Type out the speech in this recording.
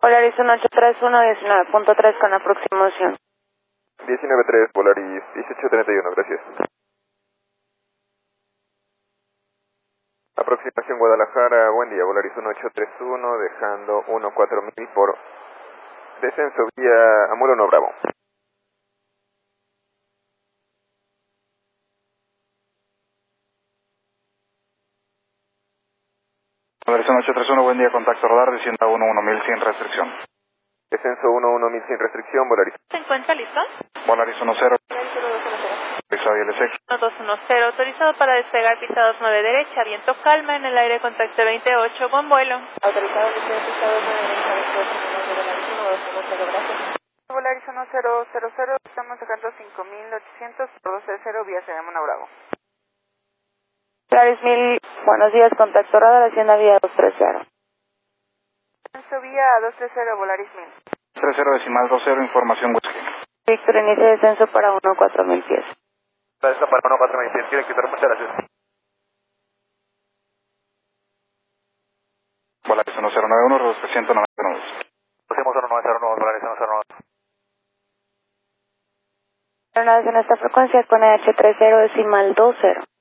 Polaris 1831, 19.3 con aproximación. 19.3, Polaris 1831, gracias. Aproximación Guadalajara, buen día, Polaris 1831, dejando 14000 por descenso vía Amulo No Bravo. Polaris 1831, buen día, contacto radar, descienda 11000 sin restricción. Descenso 11000 sin restricción, Polaris. ¿Se encuentra listo? Polaris 10. Autorizado ILSX. 1210, autorizado para despegar pisados 9 derecha, viento calma, en el aire contacto 28, buen vuelo. Autorizado pisados 9 derecha, 28, gracias. Polaris 1000, estamos sacando 5800, 12-0, vía Sedemona Bravo. Polaris 1000, buenos días, contacto radar, hacienda vía 230. Descenso vía 230, Polaris 1000. 30 decimal 20, información whisky. Víctor, inicia descenso para 14000 pies. Está para 14000 pies, quieren quitar, muchas gracias. Polaris 1091, reduce 399. Pusimos 1909, Polaris 1009. Una vez en esta frecuencia con EH30 decimal 20.